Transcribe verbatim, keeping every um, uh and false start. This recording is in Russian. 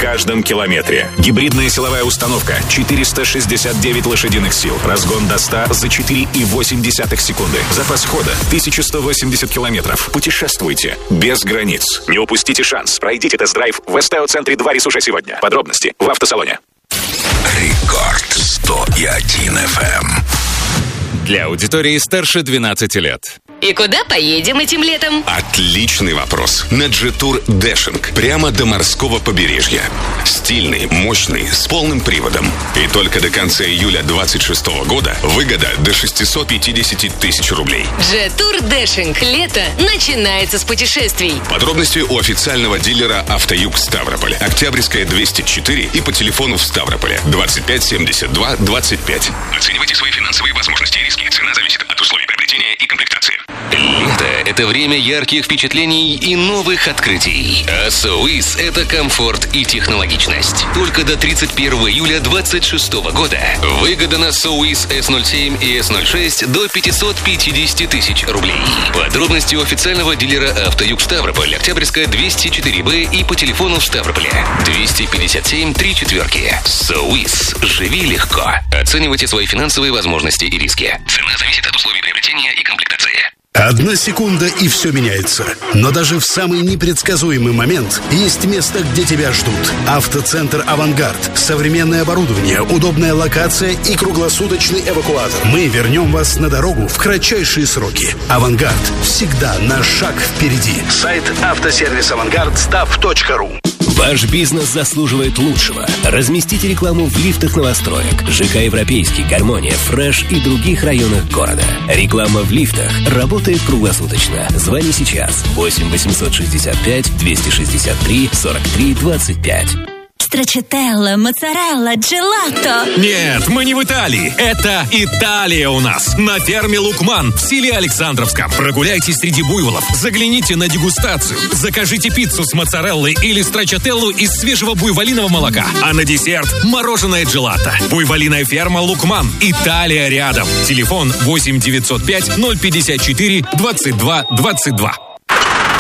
каждом километре. Гибридная силовая установка, четыреста шестьдесят девять лошадиных сил. Разгон до ста за четыре и восемь десятых секунды. Запас хода тысяча сто восемьдесят километров. Путешествуйте без границ. Не упустите шанс. Пройдите тест-драйв в СТО-центре «Дворис» уже сегодня. Подробности в автосалоне. Рекорд сто и один эф эм. Для аудитории старше двенадцати лет. И куда поедем этим летом? Отличный вопрос. На джи-тур Дэшинг. Прямо до морского побережья. Стильный, мощный, с полным приводом. И только до конца июля двадцать шестого года выгода до шестьсот пятьдесят тысяч рублей. джи-тур Дэшинг. Лето начинается с путешествий. Подробности у официального дилера «Автоюг» Ставрополь. Октябрьская, двести четыре и по телефону в Ставрополе двадцать пять семьдесят два двадцать пять. Оценивайте свои финансовые возможности и риски. Цена зависит от условий приобретения и комплектации. Лето – это время ярких впечатлений и новых открытий. А Соуис – это комфорт и технологичность. Только до тридцать первого июля двадцать шестого года выгода на Соуис эс ноль семь и эс ноль шесть до пятьсот пятьдесят тысяч рублей. Подробности у официального дилера «Автоюг» Ставрополь, Октябрьская, двести четыре бэ и по телефону в Ставрополе двести пятьдесят семь три четверки. Соуис. Живи легко. Оценивайте свои финансовые возможности и риски. Цена зависит от условий приобретения и комплектации. Одна секунда, и все меняется. Но даже в самый непредсказуемый момент есть место, где тебя ждут. Автоцентр «Авангард». Современное оборудование, удобная локация и круглосуточный эвакуатор. Мы вернем вас на дорогу в кратчайшие сроки. «Авангард» всегда на шаг впереди. Сайт автосервис авангард став точка ру. Ваш бизнес заслуживает лучшего. Разместите рекламу в лифтах новостроек, ЖК «Европейский», «Гармония», «Фреш» и других районах города. Реклама в лифтах работает круглосуточно. Звони сейчас. восемь восемьсот шестьдесят пять двести шестьдесят три сорок три двадцать пять. Страчателла, моцарелла, джелато. Нет, мы не в Италии. Это Италия у нас. На ферме «Лукман» в селе Александровском. Прогуляйтесь среди буйволов, загляните на дегустацию. Закажите пиццу с моцареллой или страчателлу из свежего буйволиного молока. А на десерт мороженое джелато. Буйволиная ферма «Лукман». Италия рядом. Телефон восемь девятьсот пять ноль пятьдесят четыре двадцать два двадцать два.